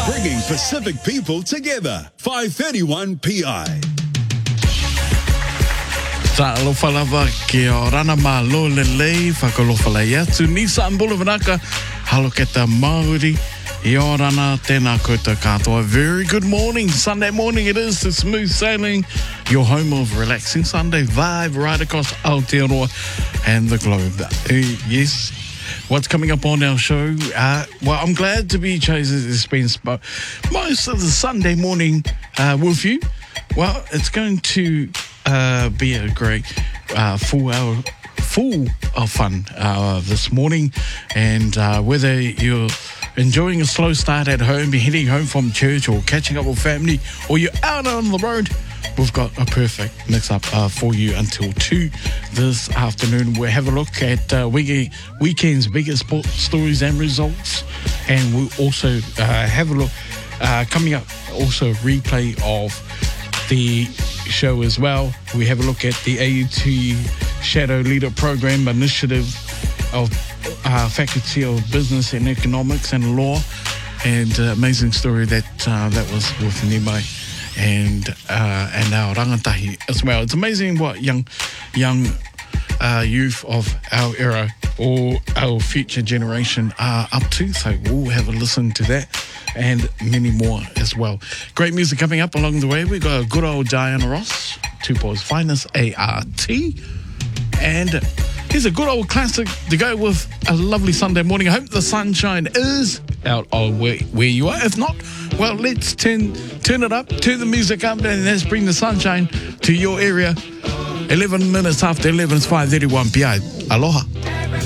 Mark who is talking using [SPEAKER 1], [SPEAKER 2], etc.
[SPEAKER 1] Bringing Pacific people together. 531 PI.
[SPEAKER 2] Ta'alofa lava ke o rana malo lelei whakalofa lai atu Nissan Boulevardaka haloketa Māori i o rana tēnā koutou katoa. Very good morning, Sunday morning it is, it's smooth sailing, your home of relaxing Sunday vibe right across Aotearoa and the globe. Yes, what's coming up on our show? Well, I'm glad to be chosen to spend most of the Sunday morning with you. Well, it's going to be a great full of fun this morning, and whether you're enjoying a slow start at home, you're heading home from church or catching up with family, or you're out on the road, we've got a perfect mix-up for you until 2 this afternoon. We'll have a look at weekend's biggest sports stories and results, and we'll also have a look coming up, also a replay of the show as well. We have a look at the AUT Shadow Leader Program initiative of Faculty of Business and Economics and Law, and amazing story that was with Nimai and our rangatahi as well. It's amazing what young youth of our era or our future generation are up to, so we'll have a listen to that and many more as well. Great music coming up along the way. We got a good old Diana Ross, Tupou's finest, ART, and here's a good old classic to go with a lovely Sunday morning. I hope the sunshine is out where you are. If not, well, let's turn it up, turn the music up, and let's bring the sunshine to your area. 11 minutes after 11, it's 5:31 PI. Aloha.